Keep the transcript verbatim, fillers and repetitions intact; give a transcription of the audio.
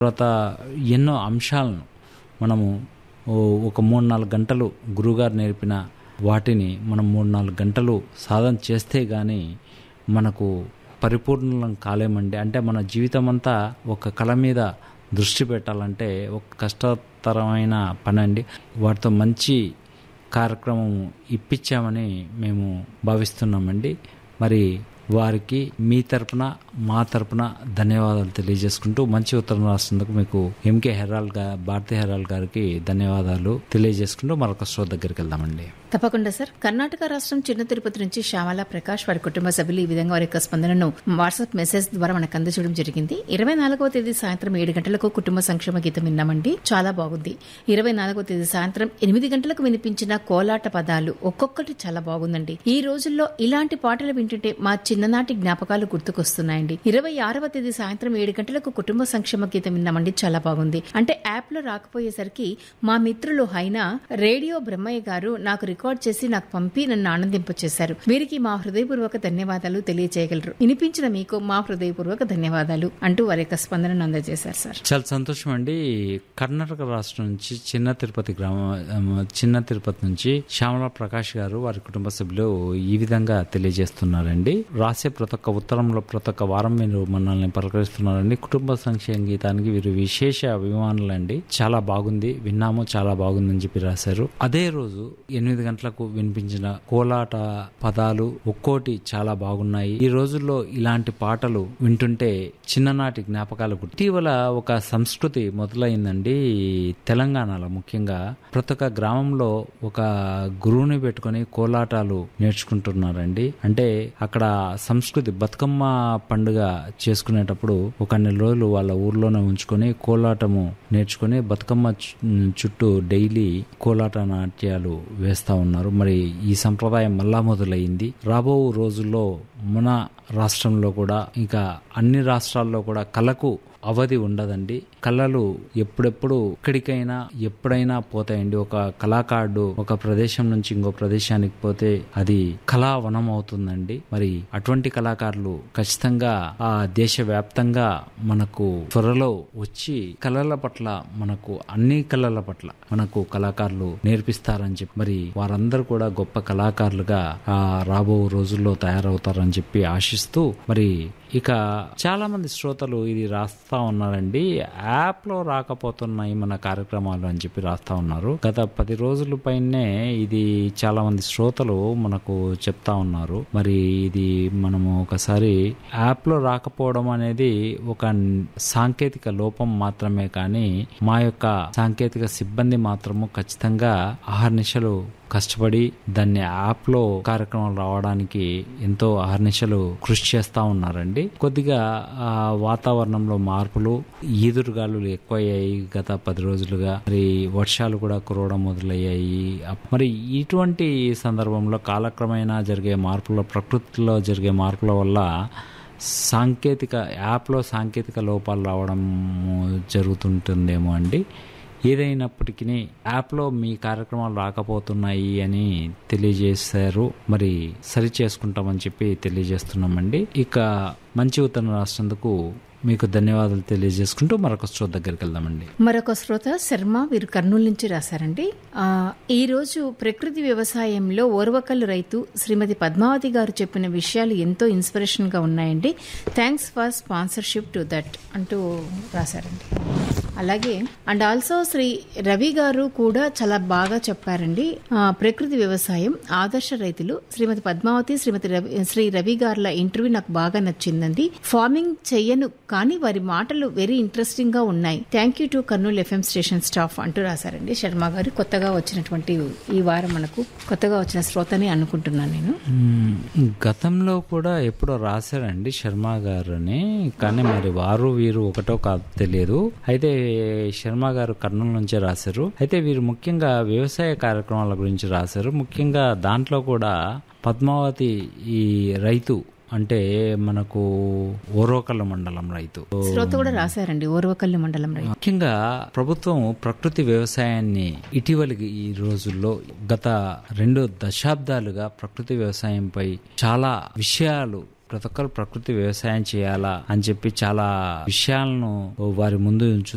తర్వాత ఎన్నో అంశాలను మనము ఒక మూడు నాలుగు గంటలు గురువుగారు నేర్పిన వాటిని మనం మూడు నాలుగు గంటలు సాధన చేస్తే కానీ మనకు పరిపూర్ణం కాలేమండి. అంటే మన జీవితం అంతా ఒక కళ మీద దృష్టి పెట్టాలంటే ఒక కష్టతరమైన పని అండి. వాటితో మంచి కార్యక్రమం ఇప్పించామని మేము భావిస్తున్నామండి. మరి వారికి మీ తరపున మా తరపున ధన్యవాదాలు తెలియజేసుకుంటూ మంచి ఉత్తరం రాసినందుకు మీకు ఎంకే హెరాల్డ్ గారు భారతీ హెరాల్డ్ గారికి ధన్యవాదాలు తెలియజేసుకుంటూ మరొక షో దగ్గరికి వెళ్దామండి. తప్పకుండా సార్. కర్ణాటక రాష్ట్రం చిన్న తిరుపతి నుంచి శ్యామల ప్రకాష్ వారి కుటుంబ సభ్యులు ఈ విధంగా వారి యొక్క స్పందనను వాట్సాప్ మెసేజ్ ద్వారా మనకు అందజేయడం జరిగింది. ఇరవై నాలుగవ తేదీ సాయంత్రం ఏడు గంటలకు కుటుంబ సంక్షేమ గీతం విన్నామండి, చాలా బాగుంది. ఇరవై నాలుగవ తేదీ సాయంత్రం ఎనిమిది గంటలకు వినిపించిన కోలాట పదాలు ఒక్కొక్కటి చాలా బాగుందండి. ఈ రోజుల్లో ఇలాంటి పాటలు వింటుంటే మా చిన్ననాటి జ్ఞాపకాలు గుర్తుకొస్తున్నాయండి. ఇరవై ఆరవ తేదీ సాయంత్రం ఏడు గంటలకు కుటుంబ సంక్షేమ గీతం విన్నామండి, చాలా బాగుంది. అంటే యాప్ లో రాకపోయేసరికి మా మిత్రులు హైనా రేడియో బ్రహ్మయ్య గారు నాకు రికార్డ్ చేసి నాకు పంపి నన్ను ఆనందింపచేశారు. వీరికి మా హృదయపూర్వక ధన్యవాదాలు తెలియజేయగలరు. వినిపించిన మీకు మా హృదయపూర్వక ధన్యవాదాలు అంటూ వారి యొక్క స్పందనను అందజేశారు సార్. చాలా సంతోషం అండి. కర్ణాటక రాష్ట్రం నుంచి చిన్న తిరుపతి గ్రామం చిన్న తిరుపతి నుంచి శ్యామల ప్రకాష్ గారు వారి కుటుంబ సభ్యులు ఈ విధంగా తెలియజేస్తున్నారండి. రాసే ప్రతి ఒక్క ఉత్తరంలో ప్రతి ఒక్క వారం మీరు మనల్ని పలకరిస్తున్నారండి. కుటుంబ సంక్షేమ గీతానికి వీరు విశేష అభిమానులండి. చాలా బాగుంది, విన్నాము, చాలా బాగుందని చెప్పి రాశారు. అదే రోజు ఎనిమిది గంటలకు వినిపించిన కోలాట పదాలు ఒక్కోటి చాలా బాగున్నాయి. ఈ రోజుల్లో ఇలాంటి పాటలు వింటుంటే చిన్ననాటి జ్ఞాపకాలు. ఇటీవల ఒక సంస్కృతి మొదలైందండి తెలంగాణలో. ముఖ్యంగా ప్రతి ఒక్క గ్రామంలో ఒక గురువుని పెట్టుకుని కోలాటాలు నేర్చుకుంటున్నారండి. అంటే అక్కడ సంస్కృతి బతుకమ్మ పండుగ చేసుకునేటప్పుడు ఒక నెల రోజులు వాళ్ళ ఊర్లోనే ఉంచుకొని కోలాటము నేర్చుకుని బతుకమ్మ చుట్టూ డైలీ కోలాట నాట్యాలు వేస్తా ఉన్నారు. మరి ఈ సంప్రదాయం మళ్ళా మొదలైంది. రాబో రోజుల్లో మన రాష్ట్రంలో కూడా ఇంకా అన్ని రాష్ట్రాల్లో కూడా కళకు అవధి ఉండదండి. కళలు ఎప్పుడెప్పుడు ఎక్కడికైనా ఎప్పుడైనా పోతాయండి. ఒక కళాకారుడు ఒక ప్రదేశం నుంచి ఇంకో ప్రదేశానికి పోతే అది కళావనం అవుతుందండి. మరి అటువంటి కళాకారులు ఖచ్చితంగా ఆ దేశ వ్యాప్తంగా మనకు త్వరలో వచ్చి కళల పట్ల మనకు అన్ని కళల పట్ల మనకు కళాకారులు నేర్పిస్తారని చెప్పి మరి వారందరూ కూడా గొప్ప కళాకారులుగా ఆ రాబో రోజుల్లో తయారవుతారని చెప్పి ఆశిస్తూ మరి ఇక చాలా మంది శ్రోతలు ఇది రాస్తా ఉన్నారండి. యాప్ లో రాకపోతున్నాయి మన కార్యక్రమాలు అని చెప్పి రాస్తా ఉన్నారు. గత పది రోజుల పైనే ఇది చాలా మంది శ్రోతలు మనకు చెప్తా ఉన్నారు. మరి ఇది మనము ఒకసారి యాప్ లో రాకపోవడం అనేది ఒక సాంకేతిక లోపం మాత్రమే, కానీ మా యొక్క సాంకేతిక సిబ్బంది మాత్రము ఖచ్చితంగా అహర్నిశలు కష్టపడి దాన్ని యాప్ లో కార్యక్రమాలు రావడానికి ఎంతో అహర్నిశలు కృషి చేస్తా ఉన్నారండి. కొద్దిగా ఆ వాతావరణంలో మార్పులు, ఈదురుగాలులు ఎక్కువయ్యాయి గత పది రోజులుగా. మరి వర్షాలు కూడా కురవడం మొదలయ్యాయి. మరి ఇటువంటి సందర్భంలో కాలక్రమేణా జరిగే మార్పుల, ప్రకృతిలో జరిగే మార్పుల వల్ల సాంకేతిక యాప్లో సాంకేతిక లోపాలు రావడం జరుగుతుంటుందేమో అండి. ఏదైనప్పటికీ యాప్లో మీ కార్యక్రమాలు రాకపోతున్నాయి అని తెలియజేశారు. మరి సరి చేసుకుంటామని చెప్పి తెలియజేస్తున్నామండి. ఇక మంచి ఉత్తరం రాసినందుకు మీకు ధన్యవాదాలు తెలియజేసుకుంటూ మరొక శ్రోత దగ్గరికి వెళ్దామండి. మరొక శ్రోత శర్మ, వీరు కర్నూలు నుంచి రాశారండి. ఈ రోజు ప్రకృతి వ్యవసాయంలో ఓర్వకల్లు రైతు శ్రీమతి పద్మావతి గారు చెప్పిన విషయాలు ఎంతో ఇన్స్పిరేషన్ గా ఉన్నాయండి. Thanks for sponsorship to that అంటూ రాశారండి. అలాగే అండ్ ఆల్సో శ్రీ రవి గారు కూడా చాలా బాగా చెప్పారండి. ప్రకృతి వ్యవసాయం ఆదర్శ రైతులు శ్రీమతి పద్మావతి శ్రీమతి రవి శ్రీ రవి గారుల ఇంటర్వ్యూ నాకు బాగా నచ్చిందండి. ఫార్మింగ్ చెయ్యను కానీ వారి మాటలు వెరీ ఇంట్రెస్టింగ్ గా ఉన్నాయి. Thank you to Kurnool FM station staff అంటూ రాశారండి శర్మ గారు. కొత్తగా వచ్చినటువంటి ఈ వారం మనకు కొత్తగా వచ్చిన శ్రోతని అనుకుంటున్నాను నేను. గతంలో కూడా ఎప్పుడో రాశారండి శర్మ గారుని, కానీ మరి వారు వీరు ఒకటో కాదు తెలియదు. అయితే శర్మ గారు కర్నూలు నుంచే రాశారు. అయితే వీరు ముఖ్యంగా వ్యవసాయ కార్యక్రమాల గురించి రాశారు. ముఖ్యంగా దాంట్లో కూడా పద్మావతి ఈ రైతు అంటే మనకు ఓర్వకల్లు మండలం రైతు శ్రోత కూడా రాశారండి. ఓర్వకల్లు మండలం రైతు ముఖ్యంగా ప్రభుత్వం ప్రకృతి వ్యవసాయాన్ని ఇటీవలి ఈ రోజుల్లో గత రెండు దశాబ్దాలుగా ప్రకృతి వ్యవసాయంపై చాలా విషయాలు ప్రతి ఒక్కరు ప్రకృతి వ్యవసాయం చేయాలా అని చెప్పి చాలా విషయాలను వారి ముందు ఉంచు